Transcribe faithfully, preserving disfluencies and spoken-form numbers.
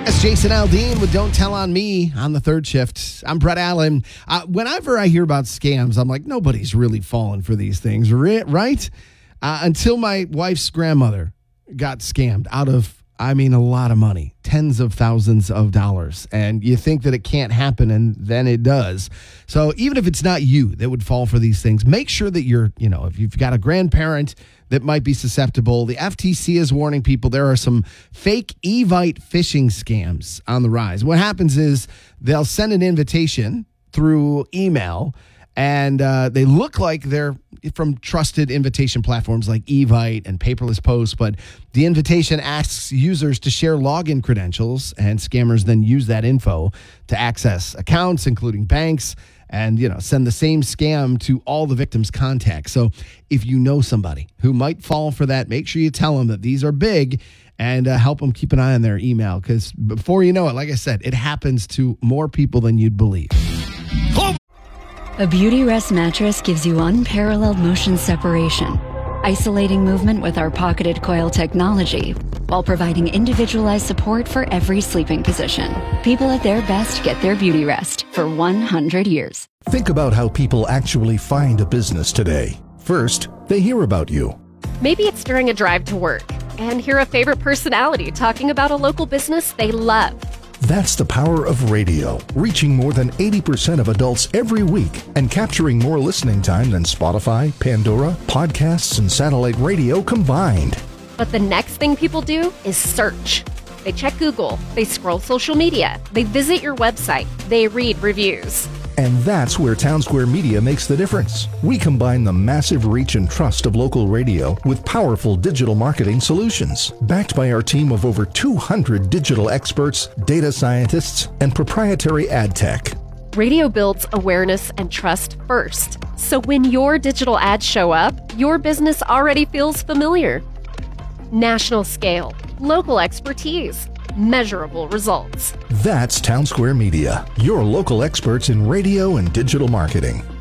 It's Jason Aldean with Don't Tell on Me on the third shift. I'm Brett Allen. Uh, whenever I hear about scams, I'm like, nobody's really falling for these things, right? Uh, until my wife's grandmother got scammed out of, I mean, a lot of money, tens of thousands of dollars. And you think that it can't happen, and then it does. So even if it's not you that would fall for these things, make sure that you're, you know, if you've got a grandparent that might be susceptible, the F T C is warning people there are some fake Evite phishing scams on the rise. What happens is they'll send an invitation through email, and uh, they look like they're from trusted invitation platforms like Evite and Paperless Post, but the invitation asks users to share login credentials, and scammers then use that info to access accounts, including banks, and, you know, send the same scam to all the victims' contacts. So if you know somebody who might fall for that, make sure you tell them that these are big and uh, help them keep an eye on their email, because before you know it, like I said, it happens to more people than you'd believe. Oh! A Beautyrest mattress gives you unparalleled motion separation, isolating movement with our pocketed coil technology, while providing individualized support for every sleeping position. People at their best get their Beautyrest for one hundred years. Think about how people actually find a business today. First, they hear about you. Maybe it's during a drive to work and hear a favorite personality talking about a local business they love. That's the power of radio, reaching more than eighty percent of adults every week and capturing more listening time than Spotify, Pandora, podcasts, and satellite radio combined. But the next thing people do is search. They check Google, they scroll social media, they visit your website, they read reviews. And that's where Townsquare Media makes the difference. We combine the massive reach and trust of local radio with powerful digital marketing solutions, backed by our team of over two hundred digital experts, data scientists, and proprietary ad tech. Radio builds awareness and trust first. So when your digital ads show up, your business already feels familiar. National scale, local expertise, measurable results. That's Townsquare Media, your local experts in radio and digital marketing.